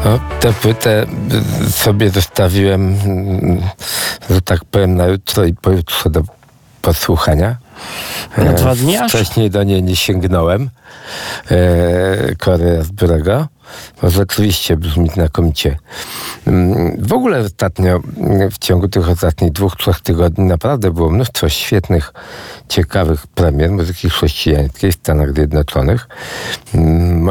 No, tę płytę sobie zostawiłem, że tak powiem, na jutro i pojutrze do posłuchania. Na 2 dni aż? Wcześniej do niej nie sięgnąłem. Kory Asburego. Bo rzeczywiście brzmi znakomicie. W ogóle ostatnio, w ciągu tych ostatnich 2-3 tygodni naprawdę było mnóstwo świetnych, ciekawych premier muzyki chrześcijańskiej w Stanach Zjednoczonych.